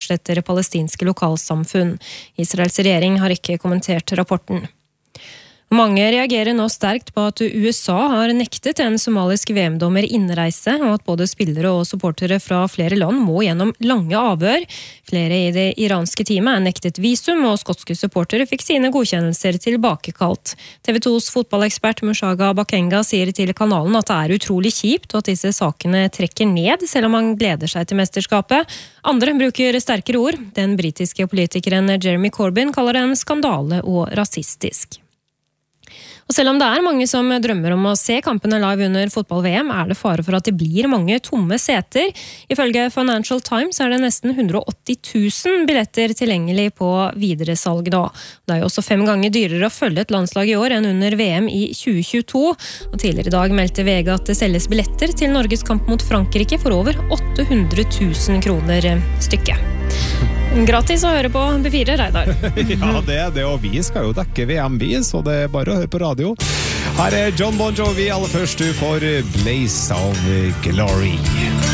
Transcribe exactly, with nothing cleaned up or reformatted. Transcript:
utsletter palestinske lokalsamfunn. Israels regjering har ikke kommentert rapporten. Mange reagerer nå sterkt på at U S A har nektet en somalisk V M-dommer innreise, og at både spillere og supportere fra flere land må gjennom lange avhør. Flere i det iranske teamet er nektet visum, og skotske supportere fikk sine godkjennelser tilbakekalt. T V to's fotballekspert Mushaga Bakenga sier til kanalen at det er utrolig kjipt, og at disse sakene trekker ned, selv om han gleder seg til mesterskapet. Andre bruker sterkere ord. Den britiske politikeren Jeremy Corbyn kaller det en skandale og rasistisk. Og selv om det er mange som drømmer om å se kampene live under fotball-V M, er det fare for at det blir mange tomme seter. Ifølge Financial Times er det nesten hundre og åtti tusen billetter tilgjengelig på videresalg da. Det er jo også fem ganger dyrere å følge et landslag i år enn under V M i tjue tjueto. Og tidligere i dag meldte V G at det selges billetter til Norges kamp mot Frankrike for over åtte hundre tusen kroner stykket. Gratis å høre på B fire, Reidar. Ja, det er det, og vi skal jo dekke V M, vi, så det er bare å høre på radio. Her er John Bon Jovi, aller først du får Blaze of Glory.